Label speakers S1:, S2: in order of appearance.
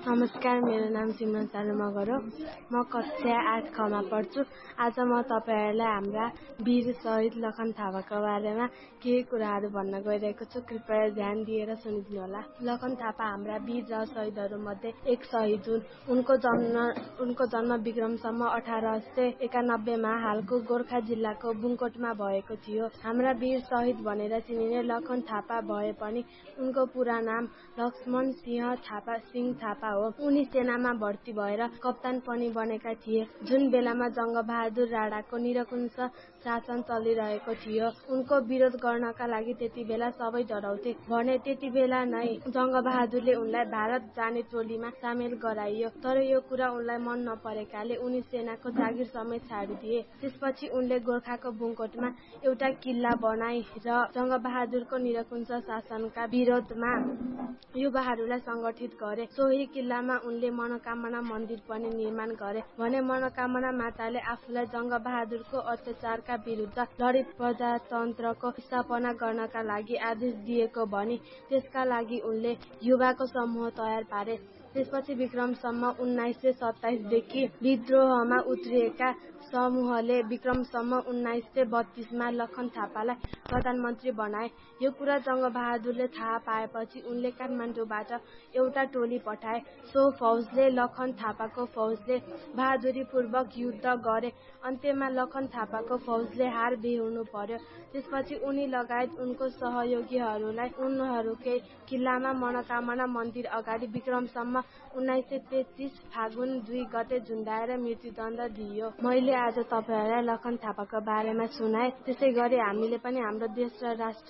S1: नमस्कार, मेरो नाम सिमरन सानु मगर हो। म कक्षा 8 ख मा पढ्छु। आज म तपाईहरुलाई हाम्रा वीर शहीद लखन थापाको बारेमा केही कुराहरू भन्न गइरहेको छु। कृपया ध्यान दिएर सुनिदिनु होला। लखन थापा हाम्रा वीर र शहीदहरू मध्ये एक शहीद हुन्। उनको जन्म विक्रमसम्म 1891 मा हालको गोरखा जिल्लाको बुङकोटमा भएको थियो। हाम्रा वीर शहीद भनेर चिनिने लखन थापा भए पनि उनको पूरा नाम लक्ष्मण सिंह थापा हो। उनी सेनामा भर्ती भएर कप्तान पनि बनेका थिए। जुन बेलामा जङ्गबहादुर राणाको निरंकुश शासन चलिरहेको थियो, उनको विरोध गर्नका लागि त्यति बेला सबै डराउँथे भने त्यति बेला नै जङ्गबहादुरले उनलाई भारत जाने टोलीमा सामेल गराइयो। तर यो कुरा उनलाई मन नपरेकाले उनी सेनाको जागिर समेत छाडिदिए। त्यसपछि उनले गोरखाको बुङकोटमा एउटा किल्ला बनाई र जङ्गबहादुरको निरंकुश शासनका विरोधमा युवाहरूलाई संगठित गरे। सोही किल्लामा उनले मनोकामना मन्दिर पनि निर्माण गरे भने मनोकामना माताले आफूलाई जङ्गबहादुरको अत्याचारका विरुद्ध लडी प्रजातन्त्रको स्थापना गर्नका लागि आदेश दिएको भनी त्यसका लागि उनले युवाको समूह तयार पारे। त्यसपछि विक्रमसम्म 1927 देखि विद्रोहमा उत्रिएका समूहले विक्रमसम्म 1932 मा लखन थापालाई प्रधानमन्त्री बनाए। यो कुरा जङ्गबहादुरले थाहा पाएपछि उनले काठमाडौँबाट एउटा टोली पठाए। सो फौजले लखन थापाको फौजले बहादुरीपूर्वक युद्ध गरे। अन्त्यमा लखन थापाको फौजले हार बेहोर्नु पर्यो। त्यसपछि उनी लगायत उनको सहयोगीहरूलाई उनहरूकै किल्लामा मनोकामना मन्दिर अगाडि विक्रमसम्म 1933 फागुन 2 गते झुन्डाएर मृत्युदण्ड दिइयो। मैले आज तपाईहरुलाई लखन थापाको बारेमा सुनाए। त्यसैगरी हामीले पनि हाम्रो देश र राष्ट्र